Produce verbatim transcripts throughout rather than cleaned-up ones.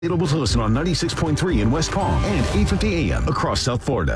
Available to listen on ninety-six point three in West Palm and eight fifty A M across South Florida.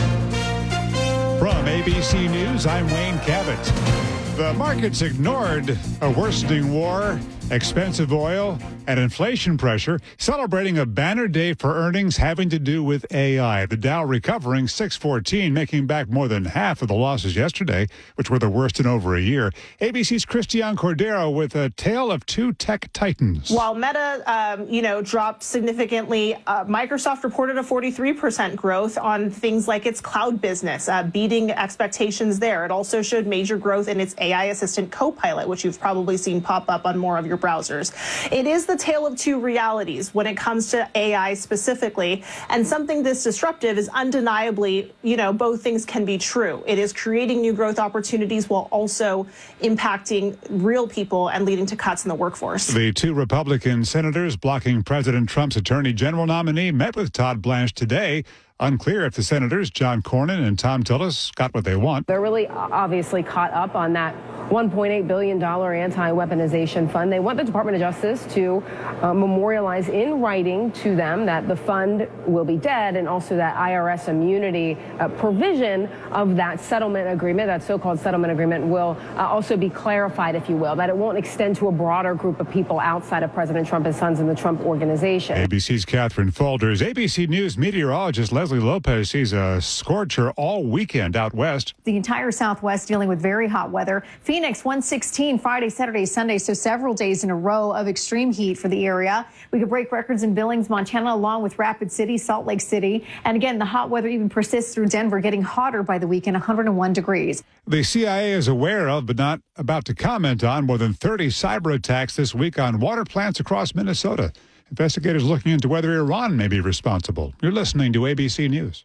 From A B C News, I'm Wayne Cabot. The markets ignored a worsening war, expensive oil, and inflation pressure, celebrating a banner day for earnings having to do with A I. The Dow recovering six fourteen, making back more than half of the losses yesterday, which were the worst in over a year. A B C's Christiane Cordero with a tale of two tech titans. While Meta, um, you know, dropped significantly, uh, Microsoft reported a forty-three percent growth on things like its cloud business, uh, beating expectations there. It also showed major growth in its A I assistant Copilot, which you've probably seen pop up on more of your browsers. It is the tale of two realities when it comes to A I specifically, and something this disruptive is undeniably, you know, both things can be true. It is creating new growth opportunities while also impacting real people and leading to cuts in the workforce. The two Republican senators blocking President Trump's attorney general nominee met with Todd Blanche today. Unclear if the senators, John Cornyn and Tom Tillis, got what they want. They're really obviously caught up on that one point eight billion dollars anti-weaponization fund. They want the Department of Justice to uh, memorialize in writing to them that the fund will be dead, and also that I R S immunity uh, provision of that settlement agreement, that so-called settlement agreement, will uh, also be clarified, if you will, that it won't extend to a broader group of people outside of President Trump, his sons, and the Trump organization. A B C's Catherine Folders. A B C News meteorologist Leslie Lopez sees a scorcher all weekend out west. The entire Southwest dealing with very hot weather. Phoenix one sixteen Friday, Saturday, Sunday, so several days in a row of extreme heat for the area. We could break records in Billings, Montana, along with Rapid City, Salt Lake City. And again, the hot weather even persists through Denver, getting hotter by the weekend, one hundred one degrees. The C I A is aware of, but not about to comment on, more than thirty cyber attacks this week on water plants across Minnesota. Investigators looking into whether Iran may be responsible. You're listening to A B C News.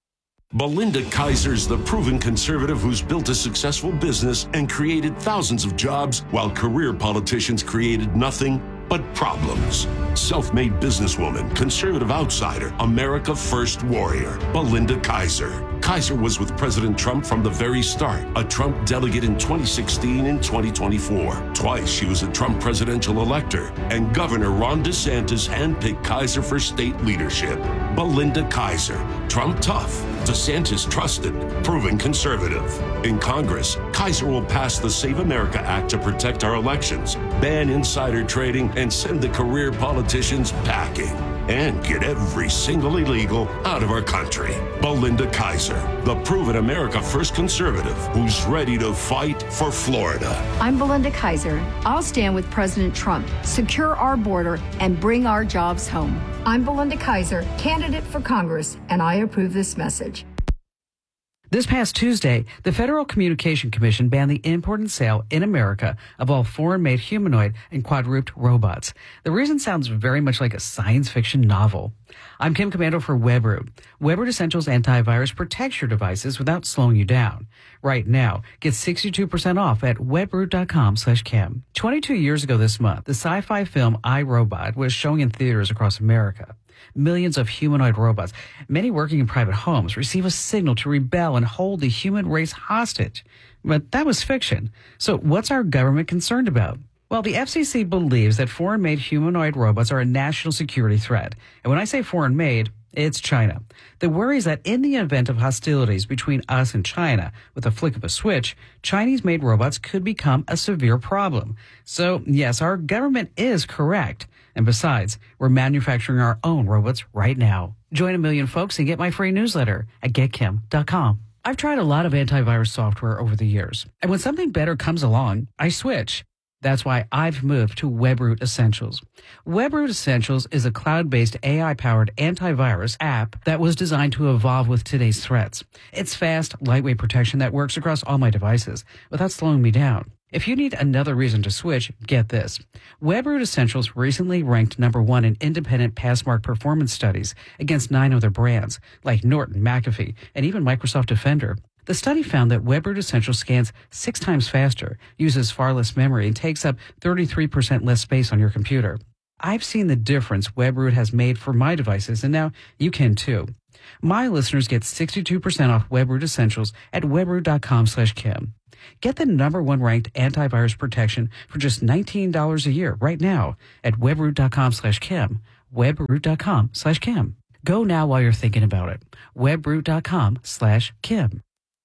Belinda Kaiser's the proven conservative who's built a successful business and created thousands of jobs, while career politicians created nothing but problems. Self-made businesswoman, conservative outsider, America First warrior, Belinda Kaiser. Kaiser was with President Trump from the very start, a Trump delegate in twenty sixteen and twenty twenty-four. Twice she was a Trump presidential elector, and Governor Ron DeSantis handpicked Kaiser for state leadership. Belinda Kaiser, Trump tough, DeSantis trusted, proven conservative. In Congress, Kaiser will pass the Save America Act to protect our elections, ban insider trading, and send the career politicians packing, and get every single illegal out of our country. Belinda Kaiser, the proven America First conservative who's ready to fight for Florida. I'm Belinda Kaiser. I'll stand with President Trump, secure our border, and bring our jobs home. I'm Belinda Kaiser, candidate for Congress, and I approve this message. This past Tuesday, the Federal Communication Commission banned the import and sale in America of all foreign-made humanoid and quadruped robots. The reason sounds very much like a science fiction novel. I'm Kim Commando for Webroot. Webroot Essentials antivirus protects your devices without slowing you down. Right now, get sixty-two percent off at webroot.com slash Kim. twenty-two years ago this month, the sci-fi film I, Robot was showing in theaters across America. Millions of humanoid robots, many working in private homes, receive a signal to rebel and hold the human race hostage. But that was fiction. So what's our government concerned about? Well, the F C C believes that foreign-made humanoid robots are a national security threat. And when I say foreign-made, it's China. The worry is that in the event of hostilities between us and China, with a flick of a switch, Chinese-made robots could become a severe problem. So, yes, our government is correct. And besides, we're manufacturing our own robots right now. Join a million folks and get my free newsletter at get kim dot com. I've tried a lot of antivirus software over the years, and when something better comes along, I switch. That's why I've moved to Webroot Essentials. Webroot Essentials is a cloud-based A I-powered antivirus app that was designed to evolve with today's threats. It's fast, lightweight protection that works across all my devices without slowing me down. If you need another reason to switch, get this. Webroot Essentials recently ranked number one in independent Passmark performance studies against nine other brands, like Norton, McAfee, and even Microsoft Defender. The study found that Webroot Essentials scans six times faster, uses far less memory, and takes up thirty-three percent less space on your computer. I've seen the difference Webroot has made for my devices, and now you can too. My listeners get sixty-two percent off Webroot Essentials at webroot.com slash Kim. Get the number one ranked antivirus protection for just nineteen dollars a year right now at webroot.com slash Kim webroot.com slash Kim. Go now while you're thinking about it. webroot.com slash Kim.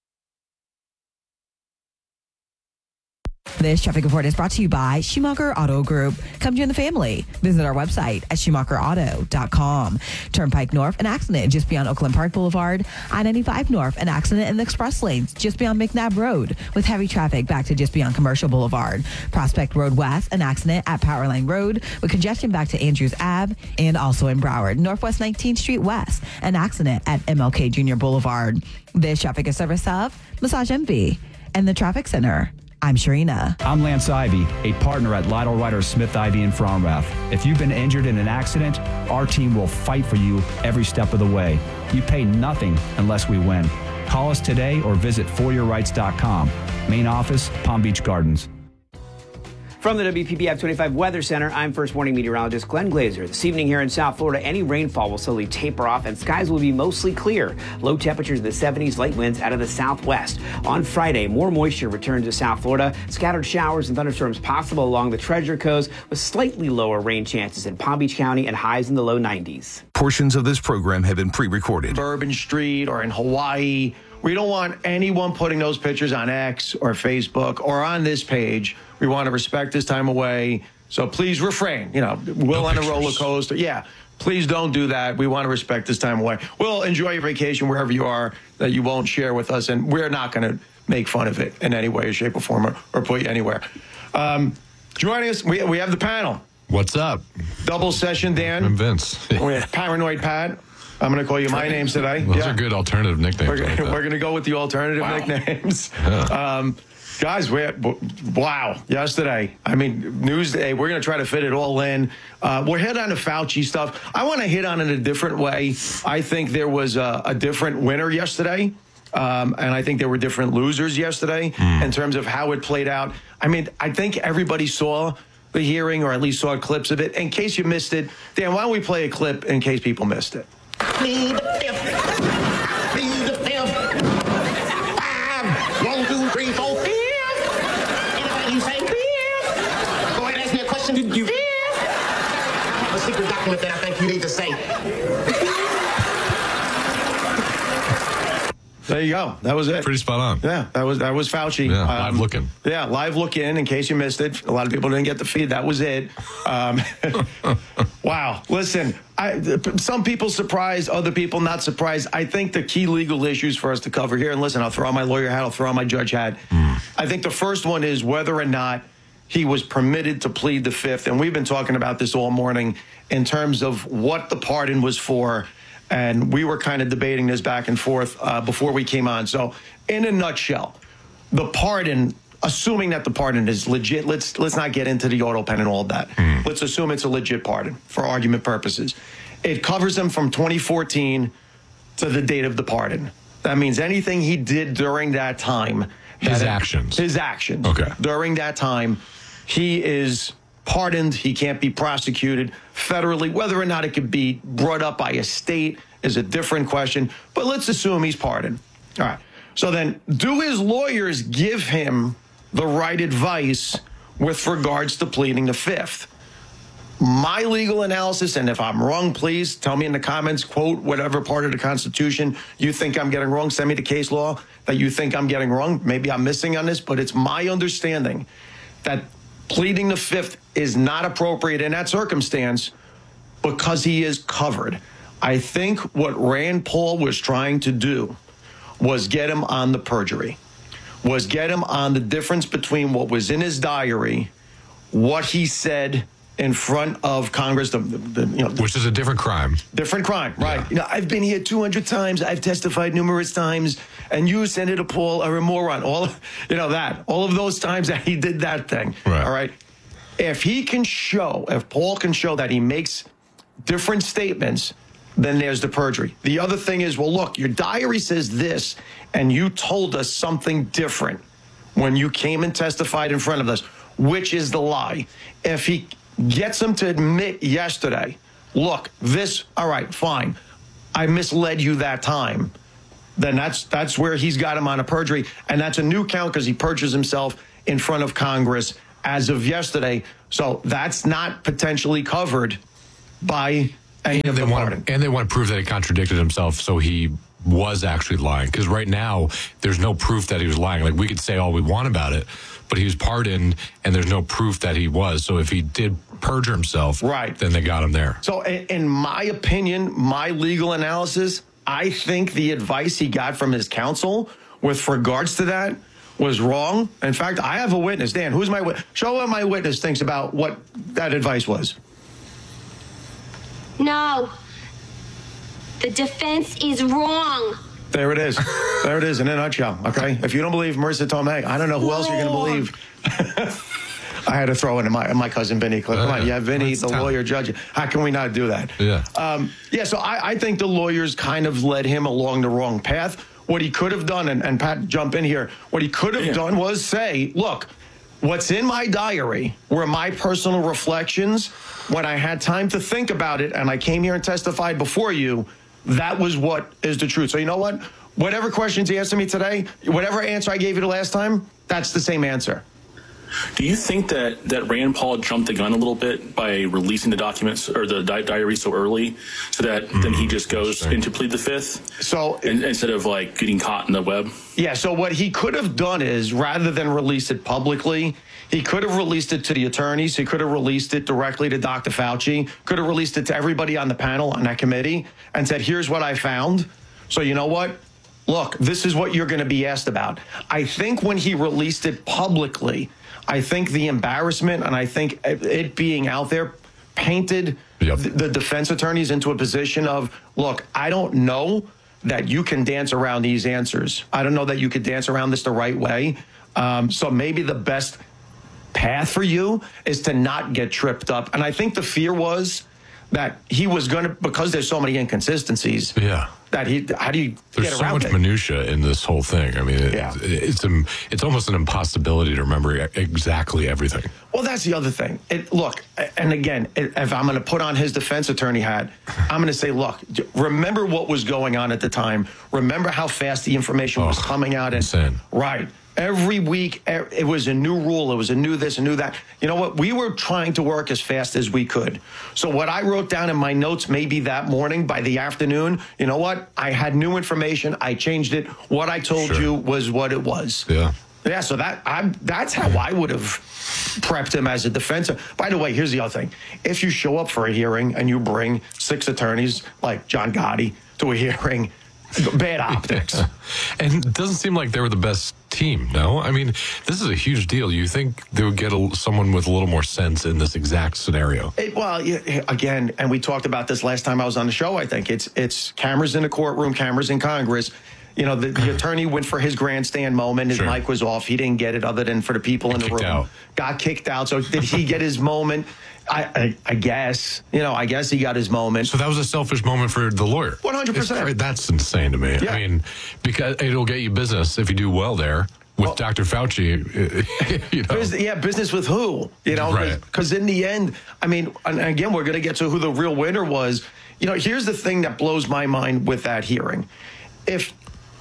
This traffic report is brought to you by Schumacher Auto Group. Come join the family. Visit our website at schumacher auto dot com. Turnpike North, an accident just beyond Oakland Park Boulevard. I ninety-five North, an accident in the express lanes just beyond McNabb Road with heavy traffic back to just beyond Commercial Boulevard. Prospect Road West, an accident at Powerline Road with congestion back to Andrews Ave and also in Broward. Northwest nineteenth Street West, an accident at M L K Junior Boulevard. This traffic is service of Massage Envy and the Traffic Center. I'm Sharina. I'm Lance Ivy, a partner at Lytle Ryder Smith Ivy in Fromrath. If you've been injured in an accident, our team will fight for you every step of the way. You pay nothing unless we win. Call us today or visit for your rights dot com. Main office, Palm Beach Gardens. From the W P B F twenty-five Weather Center, I'm First Warning Meteorologist Glenn Glazer. This evening here in South Florida, any rainfall will slowly taper off and skies will be mostly clear. Low temperatures in the seventies, light winds out of the southwest. On Friday, more moisture returns to South Florida. Scattered showers and thunderstorms possible along the Treasure Coast with slightly lower rain chances in Palm Beach County and highs in the low nineties. Portions of this program have been pre-recorded. Bourbon Street or in Hawaii. We don't want anyone putting those pictures on X or Facebook or on this page. We want to respect this time away. So please refrain. You know, we'll no on pictures. A roller coaster. Yeah, please don't do that. We want to respect this time away. We'll enjoy your vacation wherever you are that you won't share with us. And we're not going to make fun of it in any way, shape, or form or, or put you anywhere. Um, joining us, we, we have the panel. What's up? Double session, Dan. I'm Vince. We have Paranoid Pat. I'm going to call you my names today. Those yeah. are good alternative nicknames. We're, like we're going to go with the alternative wow. nicknames. Yeah. Um, guys, we wow, yesterday. I mean, news day. We're going to try to fit it all in. Uh, we're hit on the Fauci stuff. I want to hit on it a different way. I think there was a, a different winner yesterday. Um, and I think there were different losers yesterday mm. in terms of how it played out. I mean, I think everybody saw the hearing or at least saw clips of it. In case you missed it, Dan, why don't we play a clip in case people missed it? Plead the fifth. Plead the fifth. Five. One, two, three, four, fifth. Anybody you say fifth? Go ahead and ask me a question. Did you fifth? I have a secret document that I think you need to say. There you go. That was it. Pretty spot on. Yeah, that was that was Fauci. Yeah, live um, looking. Yeah, live look in, in case you missed it. A lot of people didn't get the feed. That was it. Um, wow. Listen, I, some people surprised, other people not surprised. I think the key legal issues for us to cover here, and listen, I'll throw on my lawyer hat, I'll throw on my judge hat. Mm. I think the first one is whether or not he was permitted to plead the fifth. And we've been talking about this all morning in terms of what the pardon was for. And we were kind of debating this back and forth uh, before we came on. So in a nutshell, the pardon, assuming that the pardon is legit, let's let's not get into the auto pen and all of that. Mm. Let's assume it's a legit pardon for argument purposes. It covers him from twenty fourteen to the date of the pardon. That means anything he did during that time. His that actions. His actions. Okay. During that time, he is pardoned. He can't be prosecuted federally. Whether or not it could be brought up by a state is a different question. But let's assume he's pardoned. All right. So then, do his lawyers give him the right advice with regards to pleading the fifth? My legal analysis, and if I'm wrong, please tell me in the comments, quote whatever part of the Constitution you think I'm getting wrong. Send me the case law that you think I'm getting wrong. Maybe I'm missing on this, but it's my understanding that pleading the fifth is not appropriate in that circumstance because he is covered. I think what Rand Paul was trying to do was get him on the perjury, was get him on the difference between what was in his diary, what he said in front of Congress, the, the, you know, which is a different crime. Different crime, right? Yeah. You know, I've been here two hundred times. I've testified numerous times, and you, Senator Paul, are a moron. All, you know that. All of those times that he did that thing. Right. All right. If he can show, if Paul can show that he makes different statements, then there's the perjury. The other thing is, well, look, your diary says this, and you told us something different when you came and testified in front of us, which is the lie. If he gets him to admit yesterday, look, this, all right, fine, I misled you that time, then that's that's where he's got him on a perjury, and that's a new count because he perjures himself in front of Congress as of yesterday. So that's not potentially covered by any and of they the want pardon. to, and they want to prove that he contradicted himself, so he was actually lying. Because right now, there's no proof that he was lying. Like, we could say all we want about it, but he was pardoned, and there's no proof that he was. So if he did perjure himself, right, then they got him there. So in, in my opinion, my legal analysis, I think the advice he got from his counsel with regards to that was wrong. In fact, I have a witness. Dan, who's my witness? Show what my witness thinks about what that advice was. No. The defense is wrong. There it is. There it is in a nutshell. Okay. If you don't believe Marissa Tomei, I don't know who else you're going to believe. I had to throw in my my cousin Vinny clip. Come on, yeah, Vinny, the lawyer, judge. How can we not do that? Yeah. Um, yeah. So I, I think the lawyers kind of led him along the wrong path. What he could have done, and, and Pat, jump in here. What he could have yeah. done was say, look, what's in my diary were my personal reflections when I had time to think about it, and I came here and testified before you. That was what is the truth. So you know what? Whatever questions he asked me today, whatever answer I gave you the last time, that's the same answer. Do you think that, that Rand Paul jumped the gun a little bit by releasing the documents or the di- diary so early so that mm, then he just goes in to plead the fifth? So in, instead of like getting caught in the web? Yeah, so what he could have done is rather than release it publicly, he could have released it to the attorneys. He could have released it directly to Doctor Fauci, could have released it to everybody on the panel on that committee and said, here's what I found. So you know what? Look, this is what you're going to be asked about. I think when he released it publicly, I think the embarrassment and I think it being out there painted yep. the, the defense attorneys into a position of, look, I don't know that you can dance around these answers. I don't know that you could dance around this the right way. Um, so maybe the best path for you is to not get tripped up. And I think the fear was that he was going to, because there's so many inconsistencies. Yeah. That he, how do you There's get so around much it? minutia in this whole thing. I mean, it, Yeah. it, it's a, it's almost an impossibility to remember exactly everything. Well, that's the other thing. It, look, and again, if I'm going to put on his defense attorney hat, I'm going to say, look, remember what was going on at the time. Remember how fast the information oh, was coming out. And, insane. Right. Every week, it was a new rule. It was a new this, a new that. You know what? We were trying to work as fast as we could. So what I wrote down in my notes maybe that morning by the afternoon, you know what? I had new information. I changed it. What I told sure. you was what it was. Yeah. Yeah, so that I'm, that's how I would have prepped him as a defense. By the way, here's the other thing. If you show up for a hearing and you bring six attorneys like John Gotti to a hearing, bad optics. Yeah. And it doesn't seem like they were the best team, no? I mean, this is a huge deal. You think they would get a, someone with a little more sense in this exact scenario? It, well, yeah, again, and we talked about this last time I was on the show, I think. It's it's cameras in the courtroom, cameras in Congress. You know, the, the attorney went for his grandstand moment. His sure. mic was off. He didn't get it other than for the people in the room. Out. Got kicked out. So did he get his moment? I, I, I guess, you know, I guess he got his moment. So that was a selfish moment for the lawyer. one hundred percent. It's, that's insane to me. Yeah. I mean, because it'll get you business if you do well there with well, Doctor Fauci. You know. Business, yeah, business with who? You know, because right. in the end, I mean, and again, we're going to get to who the real winner was. You know, here's the thing that blows my mind with that hearing. If,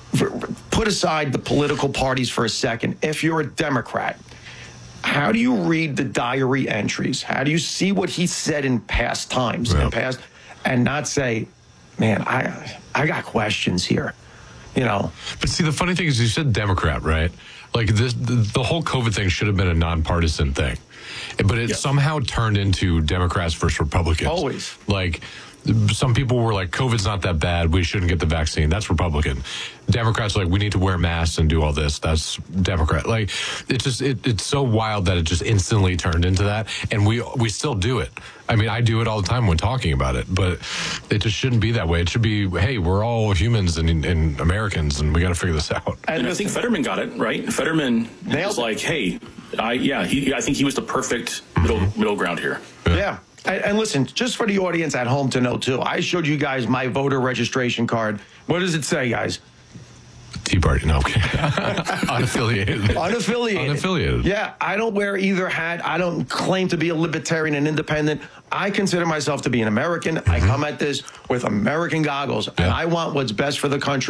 put aside the political parties for a second, if you're a Democrat, how do you read the diary entries? How do you see what he said in past times yeah. and past, and not say, man, I I got questions here, you know? But see, the funny thing is you said Democrat, right? Like this, the, the whole COVID thing should have been a nonpartisan thing, but it yeah. somehow turned into Democrats versus Republicans. Always. Like, some people were like, COVID's not that bad. We shouldn't get the vaccine. That's Republican. Democrats are like, we need to wear masks and do all this. That's Democrat. Like, it's just, it, it's so wild that it just instantly turned into that. And we, we still do it. I mean, I do it all the time when talking about it, but it just shouldn't be that way. It should be, hey, we're all humans and, and Americans, and we got to figure this out. And I think Fetterman got it, right? Fetterman was like, hey, I, yeah, he, I think he was the perfect middle, mm-hmm. middle ground here. Yeah. yeah. And, and listen, just for the audience at home to know, too, I showed you guys my voter registration card. What does it say, guys? Tea Party, no. Unaffiliated. Unaffiliated. Unaffiliated. Yeah, I don't wear either hat. I don't claim to be a libertarian and independent. I consider myself to be an American. Mm-hmm. I come at this with American goggles, yeah. and I want what's best for the country.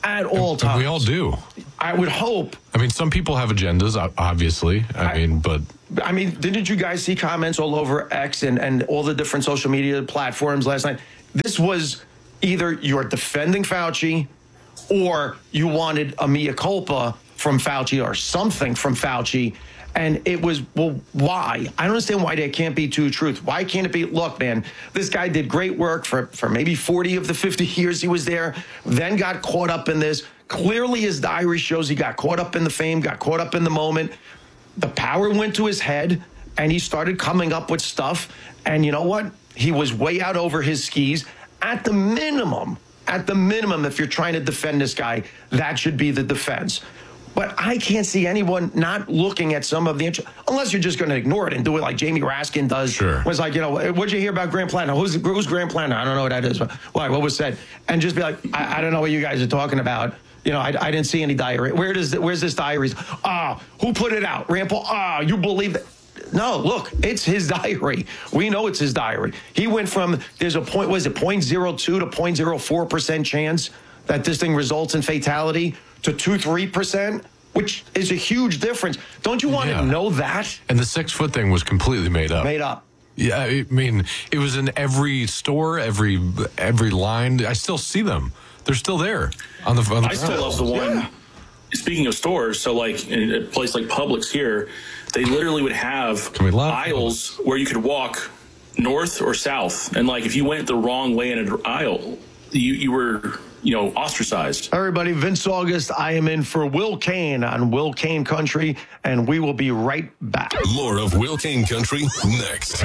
at all And times. we all do. I would hope. I mean, some people have agendas, o- obviously. I, I mean, but I mean, didn't you guys see comments all over X and, and all the different social media platforms last night? This was either you're defending Fauci or you wanted a mea culpa from Fauci or something from Fauci. And it was, well, why? I don't understand why there can't be two truths. Why can't it be, look, man, this guy did great work for, for maybe forty of the fifty years he was there, then got caught up in this. Clearly his diary shows he got caught up in the fame, got caught up in the moment. The power went to his head, and he started coming up with stuff. And you know what? He was way out over his skis. At the minimum, at the minimum, if you're trying to defend this guy, that should be the defense. But I can't see anyone not looking at some of the, unless you're just going to ignore it and do it like Jamie Raskin does. Sure. Was like, you know, what'd you hear about Grand Platinum? Who's, who's Grand Platinum? I don't know what that is. Why? What was said? And just be like, I, I don't know what you guys are talking about. You know, I, I didn't see any diary. Where does where's this diary? Ah, who put it out? Rand Paul. Ah, you believe that? No, look, it's his diary. We know it's his diary. He went from there's a point, was it zero point zero two to zero point zero four percent chance that this thing results in fatality to two, three percent, which is a huge difference. Don't you want Yeah. to know that? and the six foot thing was completely made up. Made up. Yeah, I mean, it was in every store, every every line. I still see them. They're still there on the. On the I still love the one. Speaking of stores, so like in a place like Publix here, they literally would have aisles where you could walk north or south, and like if you went the wrong way in an aisle, you you were you know ostracized. Everybody, Vince August, I am in for Will Kane on Will Kane Country, and we will be right back. More of Will Kane Country next.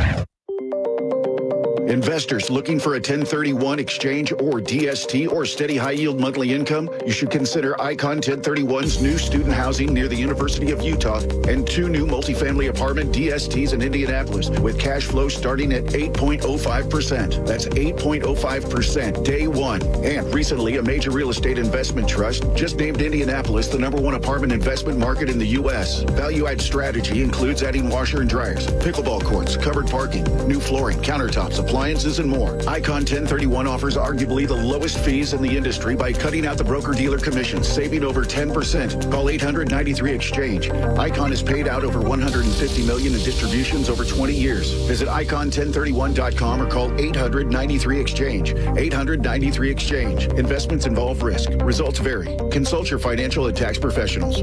Investors looking for a ten thirty-one exchange or D S T or steady high yield monthly income? You should consider Icon ten thirty-one's new student housing near the University of Utah and two new multifamily apartment D S Ts in Indianapolis with cash flow starting at eight point oh five percent. That's eight point oh five percent day one. And recently, a major real estate investment trust just named Indianapolis the number one apartment investment market in the U S. Value add strategy includes adding washer and dryers, pickleball courts, covered parking, new flooring, countertops, appliances, and more. Icon ten thirty-one offers arguably the lowest fees in the industry by cutting out the broker-dealer commissions, saving over ten percent. Call eight hundred ninety-three exchange. Icon has paid out over one hundred fifty million dollars in distributions over twenty years. Visit icon ten thirty-one dot com or call eight hundred ninety-three exchange. eight hundred ninety-three exchange. Investments involve risk. Results vary. Consult your financial and tax professionals.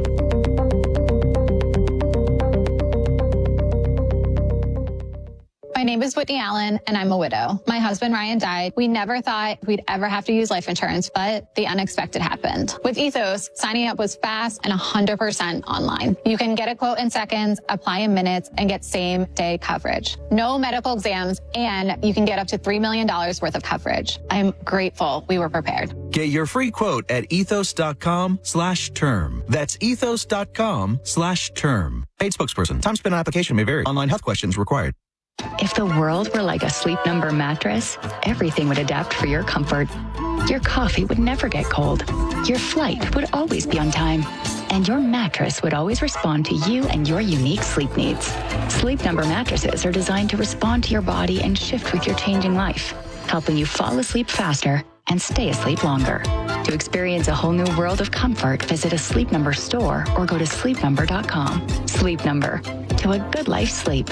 My name is Whitney Allen, and I'm a widow. My husband, Ryan, died. We never thought we'd ever have to use life insurance, but the unexpected happened. With Ethos, signing up was fast and one hundred percent online. You can get a quote in seconds, apply in minutes, and get same-day coverage. No medical exams, and you can get up to three million dollars worth of coverage. I'm grateful we were prepared. Get your free quote at ethos.com slash term. That's ethos.com slash term. Paid spokesperson. Time spent on application may vary. Online health questions required. If the world were like a Sleep Number mattress, everything would adapt for your comfort. Your coffee would never get cold. Your flight would always be on time. And your mattress would always respond to you and your unique sleep needs. Sleep Number mattresses are designed to respond to your body and shift with your changing life, helping you fall asleep faster and stay asleep longer. To experience a whole new world of comfort, visit a Sleep Number store or go to sleep number dot com. Sleep Number. To a good life sleep.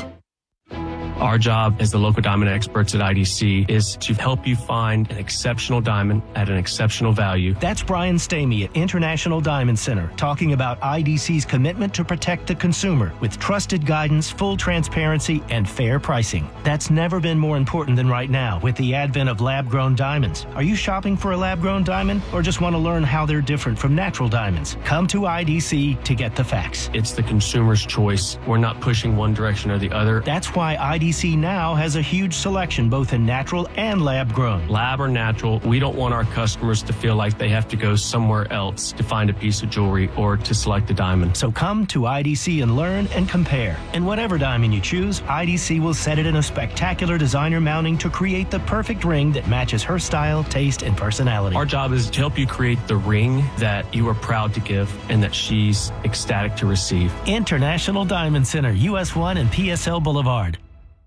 Our job as the local diamond experts at I D C is to help you find an exceptional diamond at an exceptional value. That's Brian Stamey at International Diamond Center talking about I D C's commitment to protect the consumer with trusted guidance, full transparency, and fair pricing. That's never been more important than right now with the advent of lab-grown diamonds. Are you shopping for a lab-grown diamond or just want to learn how they're different from natural diamonds? Come to I D C to get the facts. It's the consumer's choice. We're not pushing one direction or the other. That's why I D C now has a huge selection both in natural and lab-grown. Lab or natural, we don't want our customers to feel like they have to go somewhere else to find a piece of jewelry or to select a diamond. So come to I D C and learn and compare. And whatever diamond you choose, I D C will set it in a spectacular designer mounting to create the perfect ring that matches her style, taste, and personality. Our job is to help you create the ring that you are proud to give and that she's ecstatic to receive. International Diamond Center, U S one and P S L Boulevard.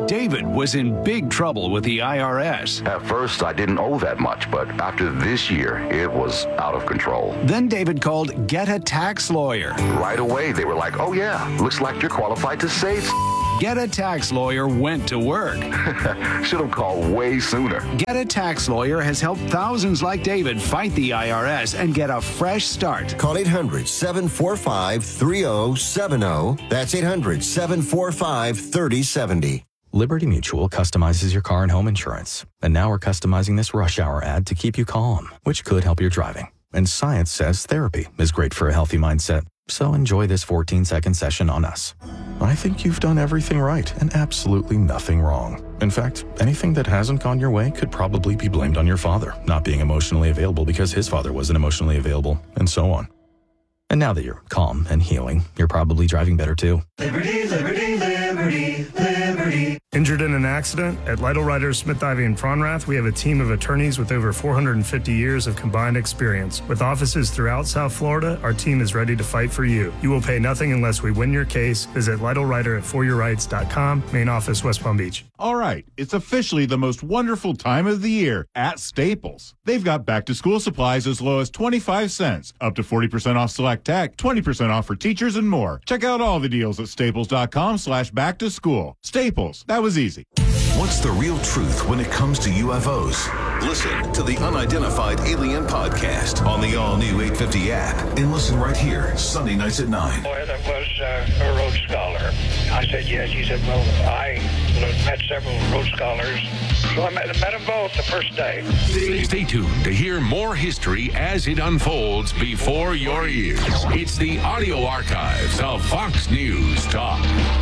David was in big trouble with the I R S. At first, I didn't owe that much, but after this year, it was out of control. Then David called Get a Tax Lawyer. Right away, they were like, oh yeah, looks like you're qualified to save. Get a Tax Lawyer went to work. Should have called way sooner. Get a Tax Lawyer has helped thousands like David fight the I R S and get a fresh start. Call eight hundred, seven four five, three zero seven zero. That's eight hundred, seven four five, three zero seven zero. Liberty Mutual customizes your car and home insurance. And now we're customizing this rush hour ad to keep you calm, which could help your driving. And science says therapy is great for a healthy mindset. So enjoy this fourteen second session on us. I think you've done everything right and absolutely nothing wrong. In fact, anything that hasn't gone your way could probably be blamed on your father not being emotionally available because his father wasn't emotionally available, and so on. And now that you're calm and healing, you're probably driving better too. Liberty, liberty, liberty, liberty. Injured in an accident? At Lytle Ryder, Smith Ivey, and Fronrath, we have a team of attorneys with over four hundred fifty years of combined experience. With offices throughout South Florida, our team is ready to fight for you. You will pay nothing unless we win your case. Visit Lytle Ryder at for your rights dot com, main office, West Palm Beach. All right, it's officially the most wonderful time of the year at Staples. They've got back-to-school supplies as low as twenty-five cents, up to forty percent off select tech, twenty percent off for teachers, and more. Check out all the deals at staples dot com slash back to school. Staples, that was easy. What's the real truth when it comes to U F Os? Listen to the Unidentified Alien Podcast on the all-new eight fifty app and listen right here, Sunday nights at nine. Boy, that was uh, a Rhodes Scholar. I said, yes. He said, well, I met several Rhodes Scholars. So I met, met them both the first day. Stay tuned to hear more history as it unfolds before your ears. It's the audio archives of Fox News Talk.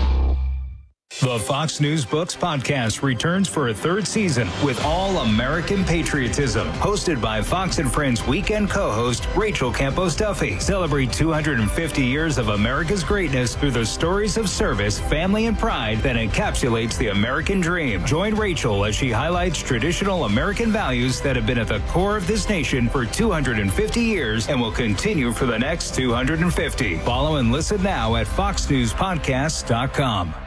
The Fox News Books podcast returns for a third season with All American Patriotism, hosted by Fox and Friends weekend co-host Rachel Campos Duffy. Celebrate two hundred fifty years of America's greatness through the stories of service, family, and pride that encapsulates the American dream. Join Rachel as she highlights traditional American values that have been at the core of this nation for two hundred fifty years and will continue for the next two hundred fifty. Follow and listen now at fox news podcast dot com.